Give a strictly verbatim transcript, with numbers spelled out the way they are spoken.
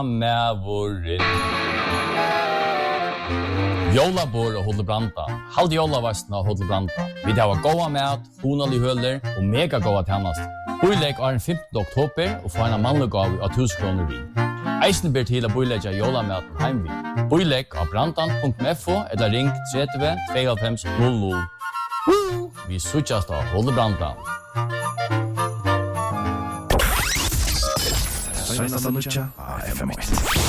Mävorin. Jólabor og Hodle Branda. Halde jólavastna og Hodle Branda. Vi har goda mat, honalig høler og mega goda tjänast. Boileg er den femtende oktober og får en mannlig gav av tusen kroner vi. Eisen ber til å boilegge jólamaten heim vi. Boileg av brandan punkt f o eller ring tretti tveoghalvfems null null. Vi suttjast av Hodle Branda. Søgnasta nutja av F M ett.